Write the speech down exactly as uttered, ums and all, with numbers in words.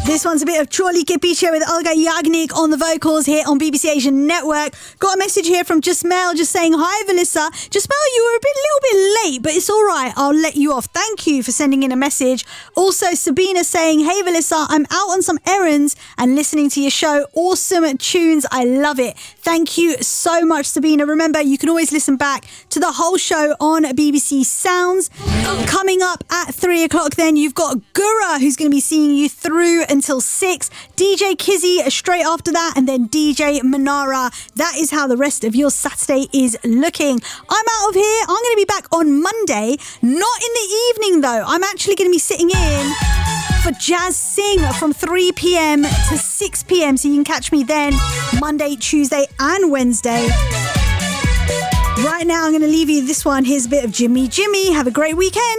This one's a bit of Chorli Ke Piche with Olga Yagnik on the vocals here on B B C Asian Network. Got a message here from Jasmel just saying, hi, Valissa. Jasmel, you were a bit, little bit late, but it's all right. I'll let you off. Thank you for sending in a message. Also, Sabina saying, hey, Valissa, I'm out on some errands and listening to your show. Awesome tunes. I love it. Thank you so much, Sabina. Remember, you can always listen back to the whole show on B B C Sounds. Coming up at three o'clock then, you've got Gura, who's going to be seeing you through until six. D J Kizzy straight after that, and then D J Manara. That is how the rest of your Saturday is looking. I'm out of here. I'm going to be back on Monday. Not in the evening, though. I'm actually going to be sitting in for Jazz Sing from three p.m. to six p.m. So you can catch me then Monday, Tuesday and Wednesday. Right now, I'm going to leave you this one. Here's a bit of Jimmy Jimmy. Have a great weekend.